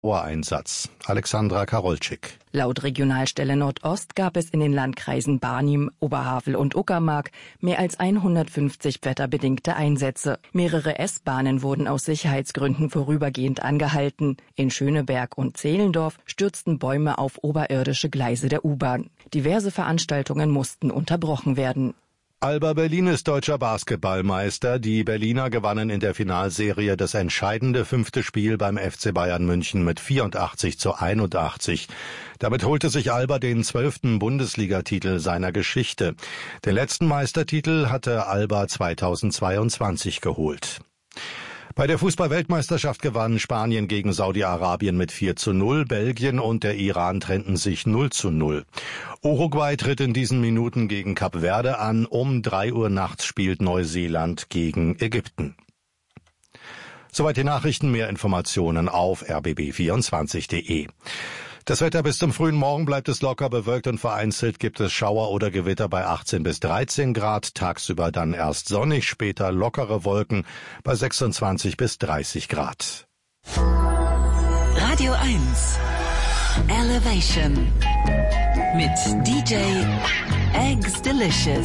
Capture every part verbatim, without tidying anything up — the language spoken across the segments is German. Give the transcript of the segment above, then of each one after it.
Einsatz. Alexandra Karolczyk. Laut Regionalstelle Nordost gab es in den Landkreisen Barnim, Oberhavel und Uckermark mehr als hundertfünfzig wetterbedingte Einsätze. Mehrere S-Bahnen wurden aus Sicherheitsgründen vorübergehend angehalten. In Schöneberg und Zehlendorf stürzten Bäume auf oberirdische Gleise der U-Bahn. Diverse Veranstaltungen mussten unterbrochen werden. Alba Berlin ist deutscher Basketballmeister. Die Berliner gewannen in der Finalserie das entscheidende fünfte Spiel beim F C Bayern München mit vierundachtzig zu einundachtzig. Damit holte sich Alba den zwölften Bundesligatitel seiner Geschichte. Den letzten Meistertitel hatte Alba zweitausendzweiundzwanzig geholt. Bei der Fußball-Weltmeisterschaft gewannen Spanien gegen Saudi-Arabien mit vier zu null, Belgien und der Iran trennten sich null zu null. Uruguay tritt in diesen Minuten gegen Kap Verde an, um drei Uhr nachts spielt Neuseeland gegen Ägypten. Soweit die Nachrichten, mehr Informationen auf r b b vierundzwanzig punkt de. Das Wetter: bis zum frühen Morgen bleibt es locker bewölkt und vereinzelt gibt es Schauer oder Gewitter bei achtzehn bis dreizehn Grad. Tagsüber dann erst sonnig, später lockere Wolken bei sechsundzwanzig bis dreißig Grad. Radio eins Elevation mit D J Eggs Delicious.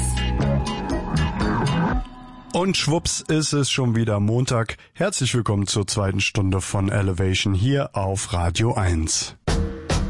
Und schwupps ist es schon wieder Montag. Herzlich willkommen zur zweiten Stunde von Elevation hier auf Radio eins.